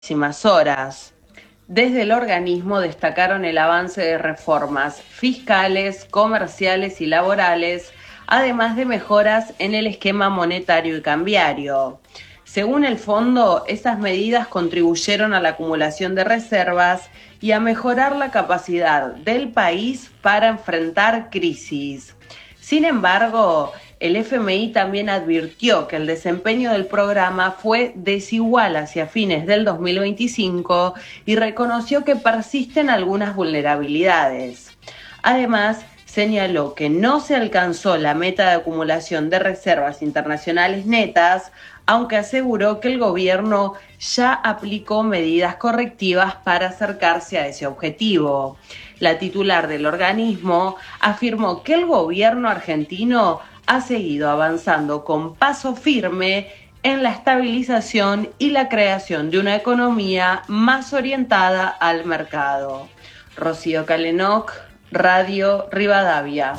Horas. Desde el organismo destacaron el avance de reformas fiscales, comerciales y laborales, además de mejoras en el esquema monetario y cambiario. Según el fondo, estas medidas contribuyeron a la acumulación de reservas y a mejorar la capacidad del país para enfrentar crisis. Sin embargo, el FMI también advirtió que el desempeño del programa fue desigual hacia fines del 2025 y reconoció que persisten algunas vulnerabilidades. Además, señaló que no se alcanzó la meta de acumulación de reservas internacionales netas, aunque aseguró que el gobierno ya aplicó medidas correctivas para acercarse a ese objetivo. La titular del organismo afirmó que el gobierno argentino ha seguido avanzando con paso firme en la estabilización y la creación de una economía más orientada al mercado. Rocío Calenoc, Radio Rivadavia.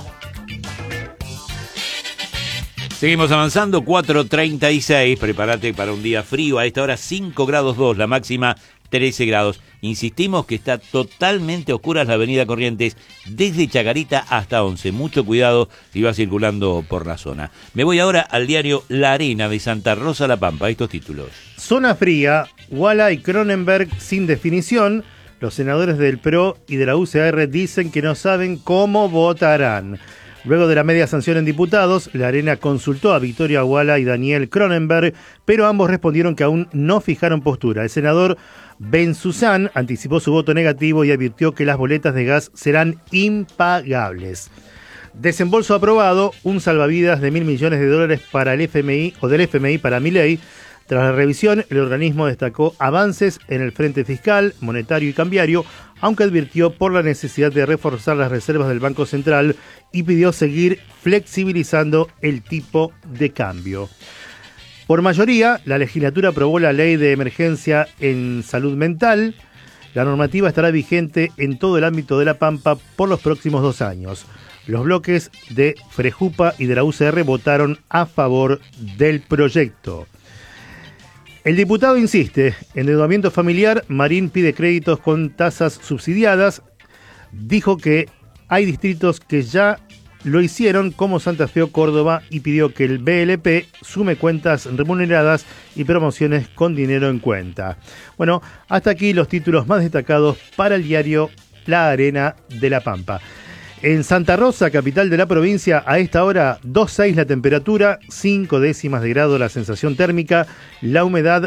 Seguimos avanzando, 4:36, prepárate para un día frío, a esta hora 5 grados 2, la máxima 13 grados. Insistimos que está totalmente oscura la avenida Corrientes, desde Chacarita hasta 11. Mucho cuidado si va circulando por la zona. Me voy ahora al diario La Arena de Santa Rosa La Pampa, estos títulos. Zona fría, Wala y Cronenberg sin definición. Los senadores del PRO y de la UCR dicen que no saben cómo votarán. Luego de la media sanción en diputados, La Arena consultó a Victoria Wala y Daniel Cronenberg, pero ambos respondieron que aún no fijaron postura. El senador Ben Susan anticipó su voto negativo y advirtió que las boletas de gas serán impagables. Desembolso aprobado, un salvavidas de $1.000 millones para el FMI o del FMI para Milei. Tras la revisión, el organismo destacó avances en el frente fiscal, monetario y cambiario, aunque advirtió por la necesidad de reforzar las reservas del Banco Central y pidió seguir flexibilizando el tipo de cambio. Por mayoría, la legislatura aprobó la ley de emergencia en salud mental. La normativa estará vigente en todo el ámbito de La Pampa por los próximos 2 años. Los bloques de Frejupa y de la UCR votaron a favor del proyecto. El diputado insiste, endeudamiento familiar, Marín pide créditos con tasas subsidiadas, dijo que hay distritos que ya lo hicieron como Santa Fe o Córdoba y pidió que el BLP sume cuentas remuneradas y promociones con dinero en cuenta. Bueno, hasta aquí los títulos más destacados para el diario La Arena de La Pampa. En Santa Rosa, capital de la provincia, a esta hora 2,6 la temperatura, 5 décimas de grado la sensación térmica, la humedad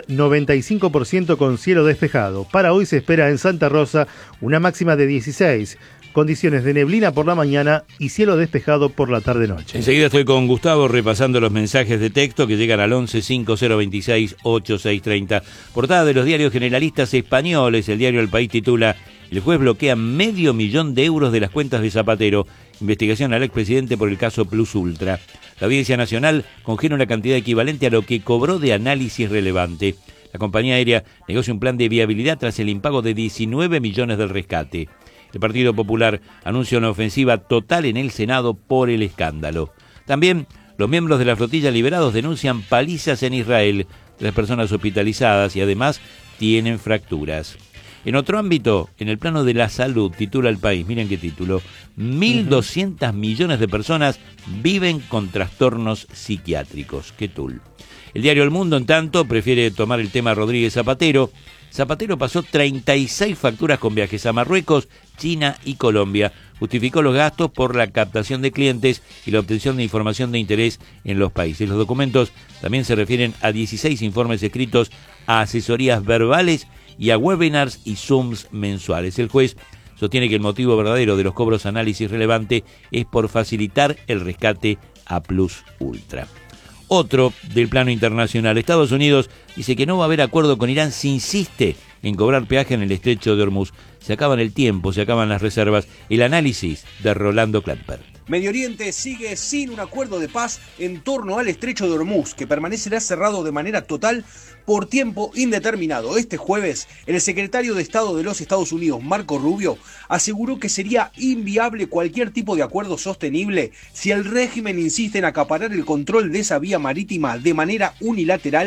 95% con cielo despejado. Para hoy se espera en Santa Rosa una máxima de 16, condiciones de neblina por la mañana y cielo despejado por la tarde-noche. Enseguida estoy con Gustavo repasando los mensajes de texto que llegan al 11 5026 8630. Portada de los diarios generalistas españoles, el diario El País titula: el juez bloquea $500,000 de las cuentas de Zapatero. Investigación al expresidente por el caso Plus Ultra. La Audiencia Nacional congela una cantidad equivalente a lo que cobró de análisis relevante. La compañía aérea negocia un plan de viabilidad tras el impago de 19 millones del rescate. El Partido Popular anuncia una ofensiva total en el Senado por el escándalo. También los miembros de la flotilla liberados denuncian palizas en Israel. 3 personas hospitalizadas y además tienen fracturas. En otro ámbito, en el plano de la salud, titula El País, miren qué título: 1.200 millones de personas viven con trastornos psiquiátricos. ¡Qué tul! El diario El Mundo, en tanto, prefiere tomar el tema Rodríguez Zapatero. Zapatero pasó 36 facturas con viajes a Marruecos, China y Colombia. Justificó los gastos por la captación de clientes y la obtención de información de interés en los países. Los documentos también se refieren a 16 informes escritos, a asesorías verbales y a webinars y Zooms mensuales. El juez sostiene que el motivo verdadero de los cobros análisis relevante es por facilitar el rescate a Plus Ultra. Otro del plano internacional, Estados Unidos dice que no va a haber acuerdo con Irán si insiste en cobrar peaje en el estrecho de Hormuz. Se acaban el tiempo, se acaban las reservas. El análisis de Rolando Klemper. Medio Oriente sigue sin un acuerdo de paz en torno al estrecho de Hormuz, que permanecerá cerrado de manera total por tiempo indeterminado. Este jueves, el secretario de Estado de los Estados Unidos, Marco Rubio, aseguró que sería inviable cualquier tipo de acuerdo sostenible si el régimen insiste en acaparar el control de esa vía marítima de manera unilateral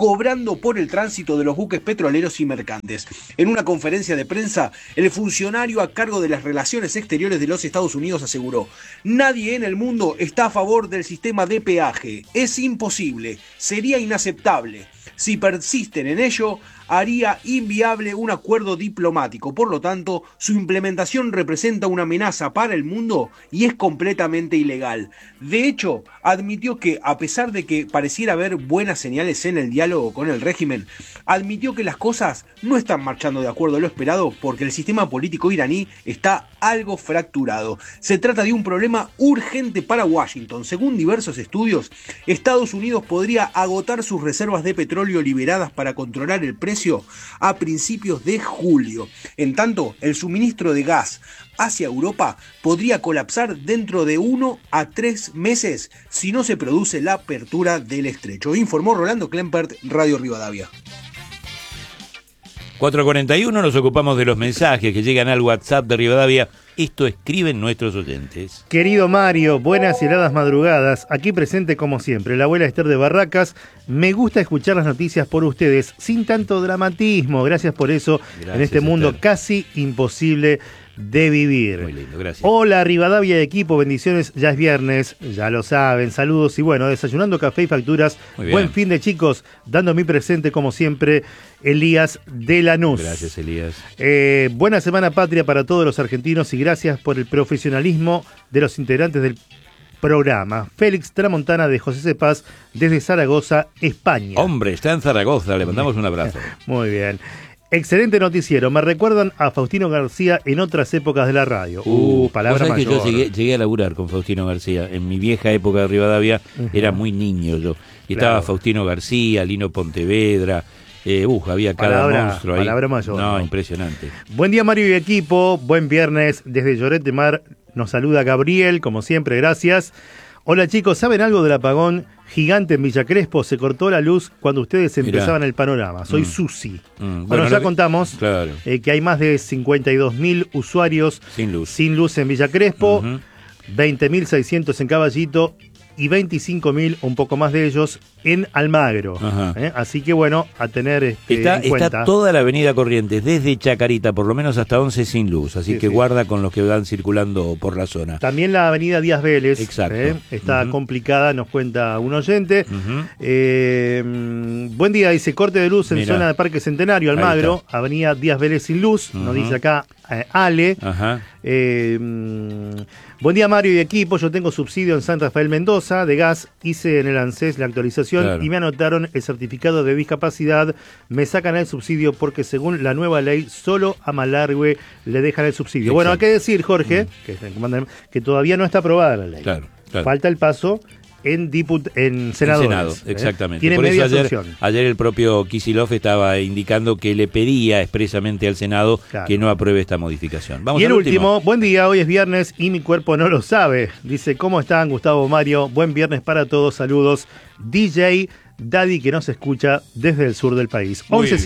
cobrando por el tránsito de los buques petroleros y mercantes. En una conferencia de prensa, el funcionario a cargo de las relaciones exteriores de los Estados Unidos aseguró: nadie en el mundo está a favor del sistema de peaje. Es imposible, sería inaceptable. Si persisten en ello, haría inviable un acuerdo diplomático. Por lo tanto, su implementación representa una amenaza para el mundo y es completamente ilegal. De hecho, admitió que, a pesar de que pareciera haber buenas señales en el diálogo con el régimen, admitió que las cosas no están marchando de acuerdo a lo esperado porque el sistema político iraní está algo fracturado. Se trata de un problema urgente para Washington. Según diversos estudios, Estados Unidos podría agotar sus reservas de petróleo liberadas para controlar el precio a principios de julio. En tanto, el suministro de gas hacia Europa podría colapsar dentro de 1 a 3 meses si no se produce la apertura del estrecho, informó Rolando Klempert, Radio Rivadavia. 4:41, nos ocupamos de los mensajes que llegan al WhatsApp de Rivadavia. Esto escriben nuestros oyentes. Querido Mario, buenas y heladas madrugadas. Aquí presente como siempre, la abuela Esther de Barracas. Me gusta escuchar las noticias por ustedes, sin tanto dramatismo. Gracias por eso. Gracias, en este mundo Esther, casi imposible de vivir. Muy lindo, gracias. Hola Rivadavia y equipo, bendiciones, ya es viernes, ya lo saben, saludos y bueno, desayunando café y facturas. Buen fin de chicos, dando mi presente como siempre, Elías de Lanús. Gracias, Elías. Buena semana patria para todos los argentinos y gracias por el profesionalismo de los integrantes del programa. Félix Tramontana de José Cepaz desde Zaragoza, España. Hombre, está en Zaragoza, le mandamos un abrazo. Muy bien. Excelente noticiero, me recuerdan a Faustino García en otras épocas de la radio. Palabra mayor. Que yo llegué a laburar con Faustino García. En mi vieja época de Rivadavia era muy niño yo. Y estaba Faustino García, Lino Pontevedra. Había cada monstruo ahí. Palabra mayor. No, impresionante. Buen día Mario y equipo, buen viernes desde Lloret de Mar. Nos saluda Gabriel, como siempre, gracias. Hola chicos, ¿saben algo del apagón gigante en Villa Crespo? Se cortó la luz cuando ustedes empezaban el panorama. Soy Susi. Bueno, ya contamos que hay más de 52.000 usuarios sin luz en Villa Crespo, 20.600 en Caballito y 25.000, un poco más de ellos, en Almagro. Así que bueno, a tener en cuenta. Está toda la avenida Corrientes, desde Chacarita, por lo menos hasta 11 sin luz, así que guarda con los que van circulando por la zona. También la avenida Díaz Vélez. Exacto. Está complicada, nos cuenta un oyente. Buen día, dice, corte de luz en zona de Parque Centenario, Almagro, avenida Díaz Vélez sin luz, nos dice acá Ale. Buen día Mario y equipo, yo tengo subsidio en San Rafael Mendoza de gas, hice en el ANSES la actualización y me anotaron el certificado de discapacidad, me sacan el subsidio porque según la nueva ley solo a Malargüe le dejan el subsidio. Exacto. Bueno, hay que decir, Jorge, que todavía no está aprobada la ley. Claro. Falta el paso en senadores. Senado, exactamente. Tiene por media eso ayer el propio Kicillof estaba indicando que le pedía expresamente al Senado que no apruebe esta modificación. Vamos y el último, buen día, hoy es viernes y mi cuerpo no lo sabe. Dice, ¿cómo están Gustavo, Mario? Buen viernes para todos, saludos. DJ Daddy que nos escucha desde el sur del país.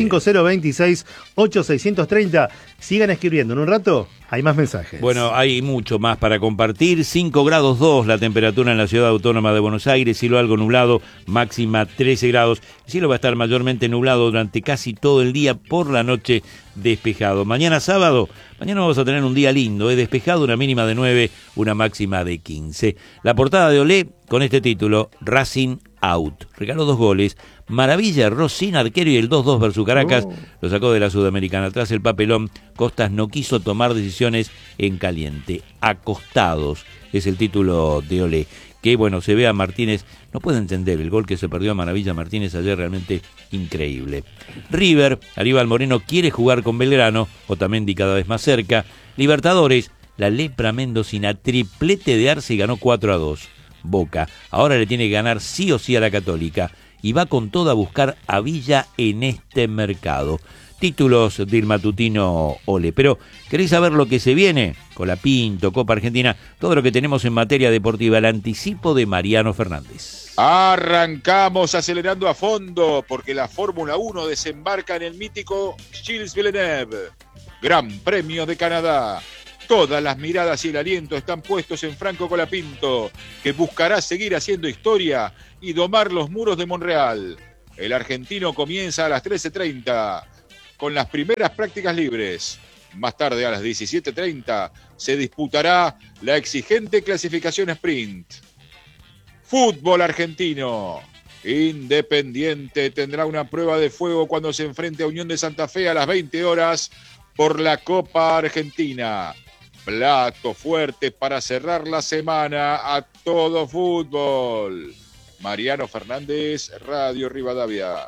1150268630. Sigan escribiendo. En un rato hay más mensajes. Bueno, hay mucho más para compartir. 5 grados 2 la temperatura en la ciudad autónoma de Buenos Aires. Cielo algo nublado, máxima 13 grados. El cielo va a estar mayormente nublado durante casi todo el día. Por la noche despejado. Mañana sábado, mañana vamos a tener un día lindo. Despejado, una mínima de 9, una máxima de 15. La portada de Olé con este título, Racing Out. Regaló 2 goles. Maravilla, Rosín, arquero, y el 2-2 versus Caracas lo sacó de la Sudamericana. Tras el papelón, Costas no quiso tomar decisiones en caliente. Acostados es el título de Olé. Que bueno, se ve a Martínez, no puede entender el gol que se perdió a Maravilla Martínez ayer, realmente increíble. River, Aníbal Moreno quiere jugar con Belgrano, Otamendi cada vez más cerca. Libertadores, la lepra mendocina, triplete de Arce y ganó 4-2. Boca, ahora le tiene que ganar sí o sí a la Católica y va con todo a buscar a Villa en este mercado. Títulos del matutino Ole. Pero, ¿queréis saber lo que se viene? Colapinto, Copa Argentina, todo lo que tenemos en materia deportiva, el anticipo de Mariano Fernández. Arrancamos acelerando a fondo porque la Fórmula 1 desembarca en el mítico Gilles Villeneuve, Gran Premio de Canadá. Todas las miradas y el aliento están puestos en Franco Colapinto, que buscará seguir haciendo historia y domar los muros de Monreal. El Argentino comienza a las 13:30 con las primeras prácticas libres. Más tarde, a las 17:30, se disputará la exigente clasificación sprint. Fútbol argentino. Independiente tendrá una prueba de fuego cuando se enfrente a Unión de Santa Fe a las 20 horas por la Copa Argentina. Plato fuerte para cerrar la semana a todo fútbol. Mariano Fernández, Radio Rivadavia.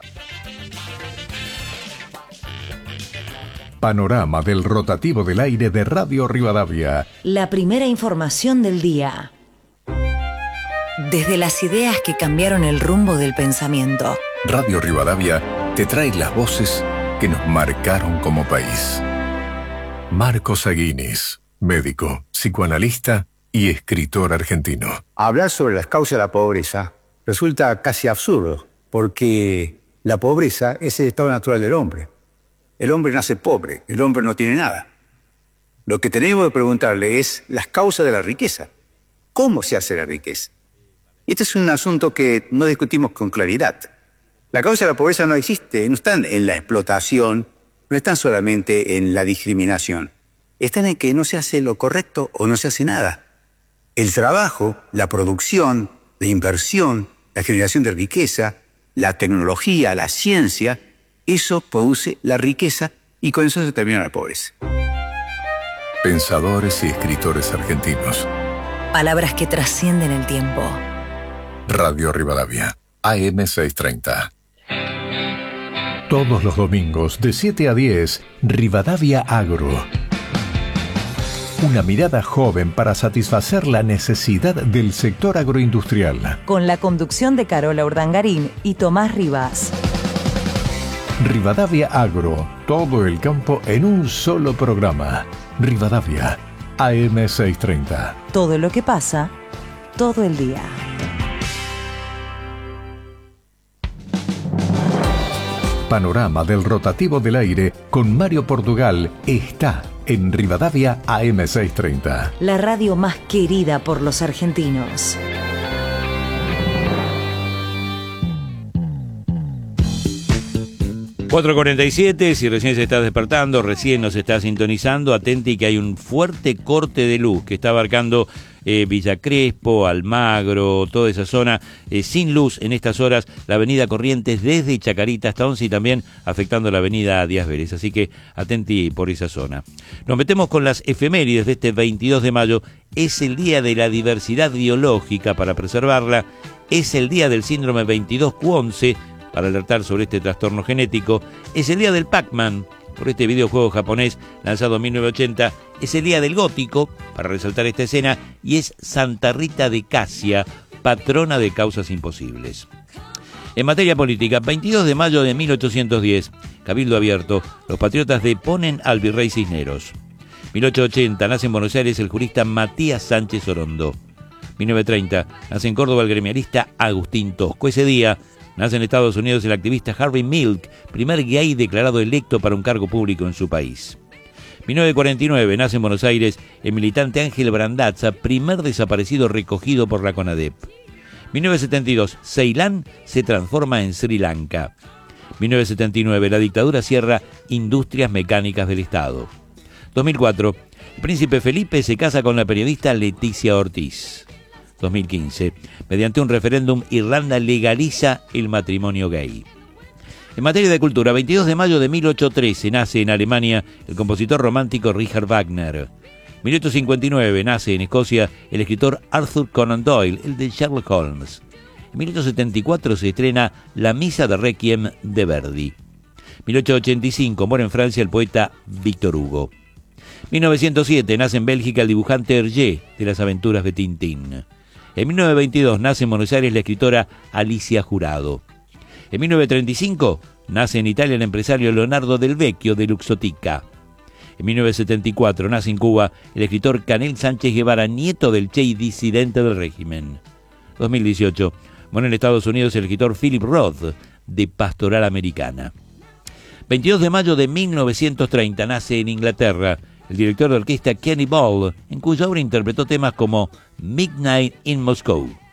Panorama del rotativo del aire de Radio Rivadavia. La primera información del día. Desde las ideas que cambiaron el rumbo del pensamiento. Radio Rivadavia te trae las voces que nos marcaron como país. Marcos Aguinis, médico, psicoanalista y escritor argentino. Hablar sobre las causas de la pobreza resulta casi absurdo, porque la pobreza es el estado natural del hombre. El hombre nace pobre, el hombre no tiene nada. Lo que tenemos que preguntarle es las causas de la riqueza. ¿Cómo se hace la riqueza? Y este es un asunto que no discutimos con claridad. La causa de la pobreza no existe, no están en la explotación, no están solamente en la discriminación. Están en que no se hace lo correcto o no se hace nada. El trabajo, la producción, la inversión, la generación de riqueza, la tecnología, la ciencia, eso produce la riqueza y con eso se termina la pobreza. Pensadores y escritores argentinos. Palabras que trascienden el tiempo. Radio Rivadavia, AM 630. Todos los domingos de 7 a 10, Rivadavia Agro. Una mirada joven para satisfacer la necesidad del sector agroindustrial. Con la conducción de Carola Urdangarín y Tomás Rivas. Rivadavia Agro, todo el campo en un solo programa. Rivadavia, AM 630. Todo lo que pasa, todo el día. Panorama del rotativo del aire con Mario Portugal está en Rivadavia AM 630. La radio más querida por los argentinos. ...4:47, si recién se está despertando, recién nos está sintonizando, atenti que hay un fuerte corte de luz que está abarcando Villa Crespo, Almagro, toda esa zona, sin luz en estas horas, la avenida Corrientes desde Chacarita hasta Once y también afectando la avenida Díaz Vélez, así que atenti por esa zona. Nos metemos con las efemérides de este 22 de mayo, es el día de la diversidad biológica para preservarla, es el día del síndrome 22q11, para alertar sobre este trastorno genético, es el día del Pac-Man, por este videojuego japonés lanzado en 1980, es el día del gótico, para resaltar esta escena, y es Santa Rita de Casia, patrona de causas imposibles. En materia política, 22 de mayo de 1810, Cabildo Abierto, los patriotas deponen al virrey Cisneros. 1880, nace en Buenos Aires el jurista Matías Sánchez Orondo. 1930, nace en Córdoba el gremialista Agustín Tosco. Ese día, nace en Estados Unidos el activista Harvey Milk, primer gay declarado electo para un cargo público en su país. 1949, nace en Buenos Aires el militante Ángel Brandazza, primer desaparecido recogido por la CONADEP. 1972, Ceilán se transforma en Sri Lanka. 1979, la dictadura cierra Industrias Mecánicas del Estado. 2004, el príncipe Felipe se casa con la periodista Leticia Ortiz. 2015, mediante un referéndum, Irlanda legaliza el matrimonio gay. En materia de cultura, 22 de mayo de 1813 nace en Alemania el compositor romántico Richard Wagner. 1859 nace en Escocia el escritor Arthur Conan Doyle, el de Sherlock Holmes. En 1874 se estrena La Misa de Requiem de Verdi. 1885 muere en Francia el poeta Victor Hugo. 1907 nace en Bélgica el dibujante Hergé de las aventuras de Tintín. En 1922 nace en Buenos Aires la escritora Alicia Jurado. En 1935 nace en Italia el empresario Leonardo Del Vecchio de Luxottica. En 1974 nace en Cuba el escritor Canel Sánchez Guevara, nieto del Che y disidente del régimen. 2018 muere en Estados Unidos el escritor Philip Roth de Pastoral Americana. 22 de mayo de 1930 nace en Inglaterra el director de orquesta Kenny Ball, en cuya obra interpretó temas como Midnight in Moscow.